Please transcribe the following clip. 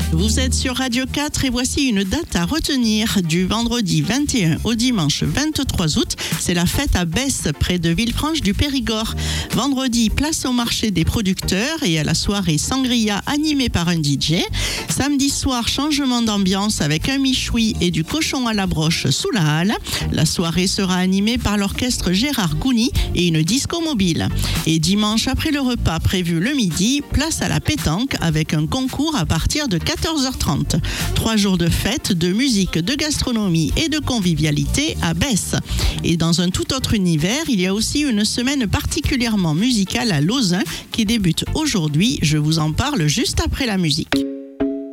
Vous êtes sur Radio 4 et voici une date à retenir. Du vendredi 21 au dimanche 23 août, c'est la fête à Besse, près de Villefranche du Périgord. Vendredi, place au marché des producteurs et à la soirée sangria animée par un DJ. Samedi soir, changement d'ambiance avec un michoui et du cochon à la broche sous la halle. La soirée sera animée par l'orchestre Gérard Gouni et une disco mobile. Et dimanche, après le repas prévu le midi, place à la pétanque avec un concours à partir de 14h30. 3 jours de fête, de musique, de gastronomie et de convivialité à Besse. Et dans un tout autre univers, il y a aussi une semaine particulièrement musicale à Lauzun qui débute aujourd'hui. Je vous en parle juste après la musique.